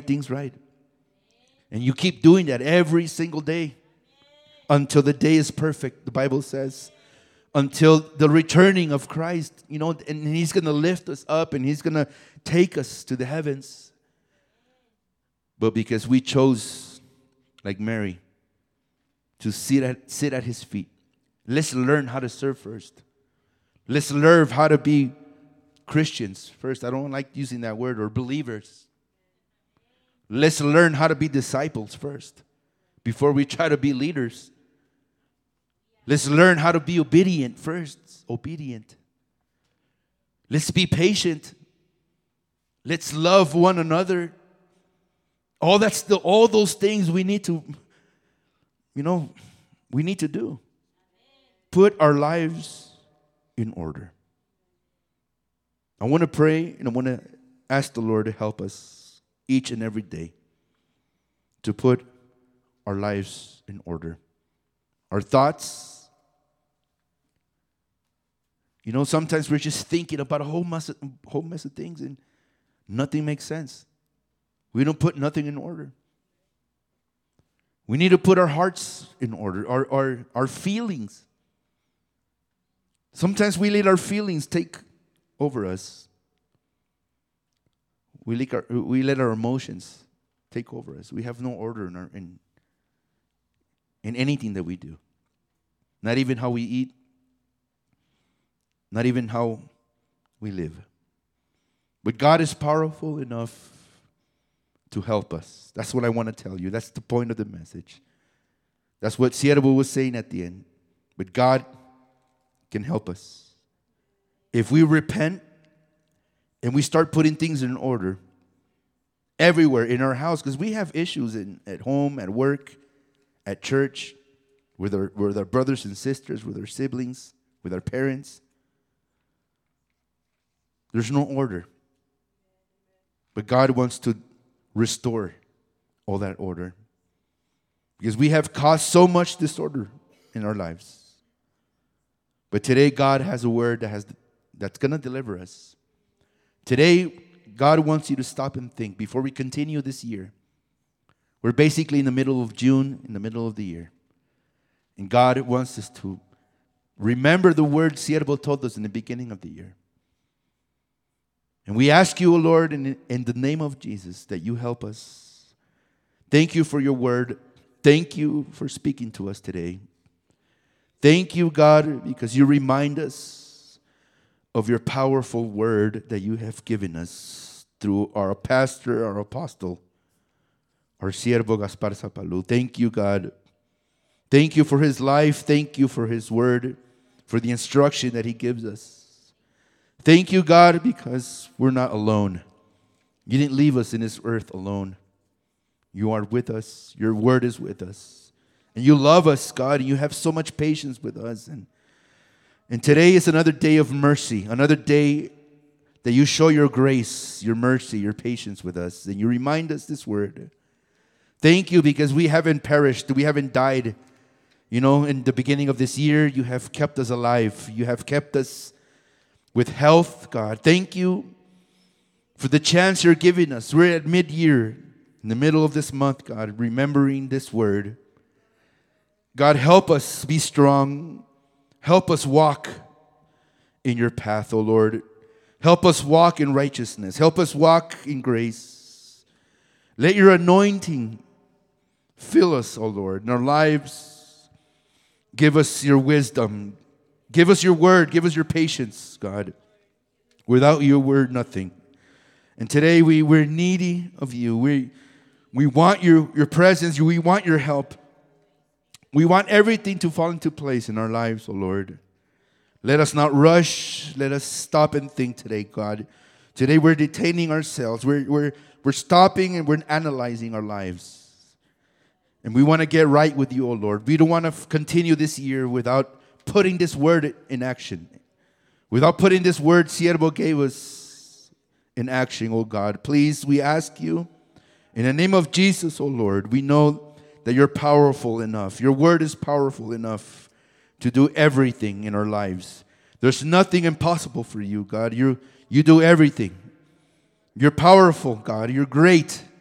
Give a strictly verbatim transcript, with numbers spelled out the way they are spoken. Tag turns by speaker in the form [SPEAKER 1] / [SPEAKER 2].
[SPEAKER 1] make things right. And you keep doing that every single day until the day is perfect, the Bible says. Until the returning of Christ, you know, and He's going to lift us up and He's going to take us to the heavens. But because we chose, like Mary, to sit at, sit at His feet, let's learn how to serve first. Let's learn how to be Christians first. I don't like using that word, or believers. Let's learn how to be disciples first before we try to be leaders. Let's learn how to be obedient first. Obedient. Let's be patient. Let's love one another. All that's the all those things we need to, you know, we need to do. Put our lives in order. I want to pray and I want to ask the Lord to help us each and every day to put our lives in order. Our thoughts. You know, sometimes we're just thinking about a whole mess of, whole mess of things and nothing makes sense. We don't put nothing in order. We need to put our hearts in order, our, our, our feelings. Sometimes we let our feelings take over us. We let our, we let our emotions take over us. We have no order in, our, in, in anything that we do. Not even how we eat. Not even how we live. But God is powerful enough to help us. That's what I want to tell you. That's the point of the message. That's what Siervo was saying at the end. But God can help us. If we repent and we start putting things in order everywhere in our house, because we have issues in, at home, at work, at church, with our, with our brothers and sisters, with our siblings, with our parents. There's no order. But God wants to restore all that order. Because we have caused so much disorder in our lives. But today God has a word that has that's going to deliver us. Today God wants you to stop and think before we continue this year. We're basically in the middle of June, in the middle of the year. And God wants us to remember the word Siervo told us in the beginning of the year. And we ask you, O Lord, in, in the name of Jesus, that you help us. Thank you for your word. Thank you for speaking to us today. Thank you, God, because you remind us of your powerful word that you have given us through our pastor, our apostle, our Siervo Gaspar Zapalu. Thank you, God. Thank you for his life. Thank you for his word, for the instruction that he gives us. Thank you, God, because we're not alone. You didn't leave us in this earth alone. You are with us. Your word is with us. And you love us, God, and you have so much patience with us. And, and today is another day of mercy, another day that you show your grace, your mercy, your patience with us. And you remind us this word. Thank you because we haven't perished. We haven't died. You know, in the beginning of this year, you have kept us alive. You have kept us with health, God. Thank you for the chance you're giving us. We're at mid-year, in the middle of this month, God, remembering this word. God, help us be strong. Help us walk in your path, O Lord. Help us walk in righteousness. Help us walk in grace. Let your anointing fill us, O Lord, in our lives. Give us your wisdom. Give us your word. Give us your patience, God. Without your word, nothing. And today we, we're needy of you. We, we want your, your presence. We want your help. We want everything to fall into place in our lives, O Lord. Let us not rush. Let us stop and think today, God. Today we're detaining ourselves. We're, we're, we're stopping and we're analyzing our lives. And we want to get right with you, O Lord. We don't want to f- continue this year without putting this word in action. Without putting this word Siervo gave us in action, oh God. Please, we ask you, in the name of Jesus, oh Lord, we know that you're powerful enough. Your word is powerful enough to do everything in our lives. There's nothing impossible for you, God. You, you do everything. You're powerful, God. You're great.